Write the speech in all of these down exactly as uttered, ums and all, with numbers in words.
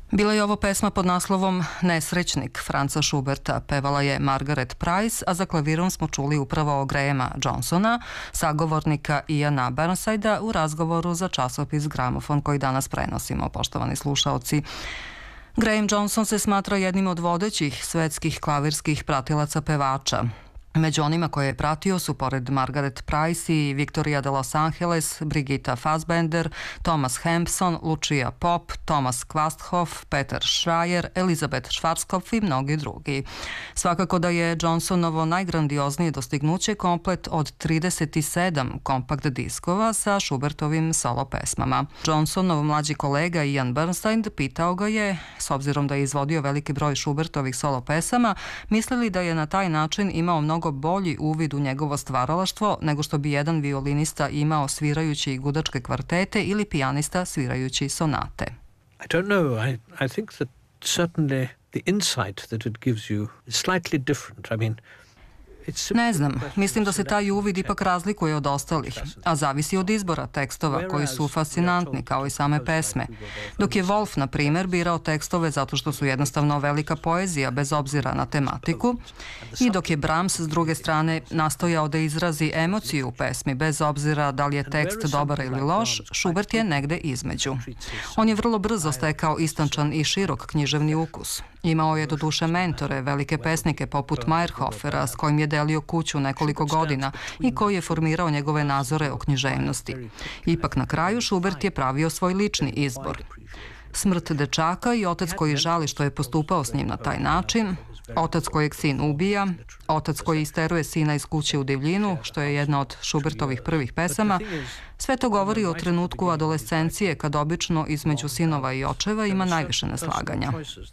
Bila je ovo pesma pod naslovom Nesrećnik Franza Schuberta, pevala je Margaret Price, a za klavirom smo čuli upravo Grahama Johnsona, sagovornika Iana Burnsidea u razgovoru za časopis Gramofon koji danas prenosimo, poštovani slušaoci. Graham Johnson se smatra jednim od vodećih svetskih klavirskih pratilaca pevača. Među onima koje je pratio su, pored Margaret Price i Victoria de Los Angeles, Brigitta Fassbender, Thomas Hampson, Lucia Pop, Thomas Quasthoff, Peter Schreier, Elizabeth Schwarzkopf i mnogi drugi. Svakako da je Johnsonovo najgrandioznije dostignuće komplet od trideset sedam kompakt diskova sa Schubertovim solo pesmama. Johnsonov mlađi kolega Ian Bernstein pitao ga je, s obzirom da je izvodio veliki broj Schubertovih solo pesama, mislili da je na taj način imao mnogo bolji uvid u njegovo stvaralaštvo nego što bi jedan violinista imao svirajući gudačke kvartete ili pijanista svirajući sonate. I don't know. I, I think that certainly the insight that it gives you is slightly different. I mean, Ne znam, mislim da se taj uvid ipak razlikuje od ostalih, a zavisi od izbora tekstova koji su fascinantni kao i same pesme. Dok je Wolf, na primer, birao tekstove zato što su jednostavno velika poezija bez obzira na tematiku, i dok je Brahms, s druge strane, nastojao da izrazi emociju u pesmi bez obzira da li je tekst dobar ili loš, Schubert je negde između. On je vrlo brzo stekao istančan i širok književni ukus. Imao je doduše mentore, velike pesnike poput Meyerhofera, s kojim je delio kuću nekoliko godina i koji je formirao njegove nazore o književnosti. Ipak na kraju Schubert je pravio svoj lični izbor. Smrt dečaka i otac koji žali što je postupao s njim na taj način, otac kojeg sin ubija, otac koji isteruje sina iz kuće u divljinu, što je jedna od Schubertovih prvih pesama, sve to govori o trenutku adolescencije kad obično između sinova i očeva ima najviše neslaganja.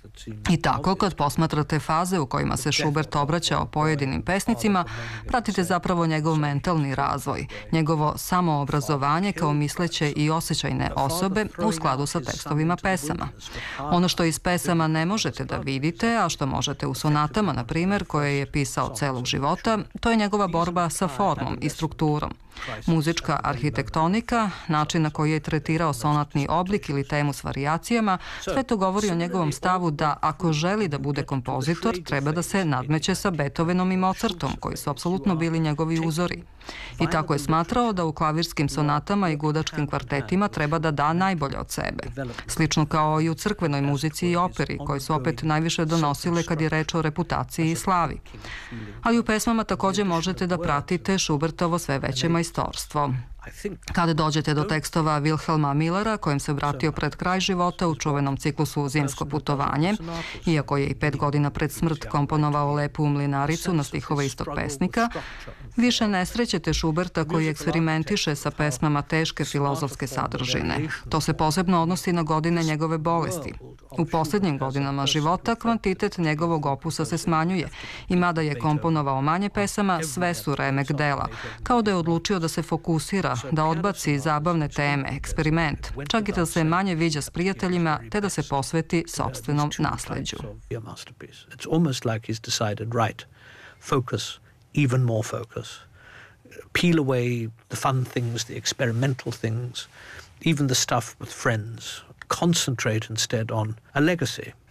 I tako, kad posmatrate faze u kojima se Schubert obraćao pojedinim pesnicima, pratite zapravo njegov mentalni razvoj, njegovo samoobrazovanje kao misleće i osjećajne osobe u skladu sa tekstovima pesama. Ono što iz pesama ne možete da vidite, a što možete u sonatama, na primer, koje je pisao celog života, to je njegova borba sa formom i strukturom. Muzička arhitektonika, način na koji je tretirao sonatni oblik ili temu s varijacijama, sve to govori o njegovom stavu da ako želi da bude kompozitor, treba da se nadmeće sa Beethovenom i Mozartom, koji su apsolutno bili njegovi uzori. I tako je smatrao da u klavirskim sonatama i gudačkim kvartetima treba da da najbolje od sebe. Slično kao i u crkvenoj muzici i operi, koji su opet najviše donosile kad je reč o reputaciji i slavi. Ali u pesmama također možete da pratite Schubertovo sve veće majstorstvo. Kada dođete do tekstova Wilhelma Millera, kojem se vratio pred kraj života u čuvenom ciklusu Zimsko putovanje, iako je i pet godina pred smrt komponovao Lepu mlinaricu na stihove istog pesnika, više ne srećete Schuberta koji eksperimentiše sa pesmama teške filozofske sadržine. To se posebno odnosi na godine njegove bolesti. U posljednjim godinama života kvantitet njegovog opusa se smanjuje i mada je komponovao manje pesama, sve su remek dela, kao da je odlučio da se fokusira, da odbaci zabavne teme, eksperiment, čak i da se manje viđa s prijateljima, te da se posveti sopstvenom nasleđu. It's almost like he's decided, right, focus, even more focus. Peel away the fun things, the experimental things, even the stuff with friends. Concentrate instead on a legacy.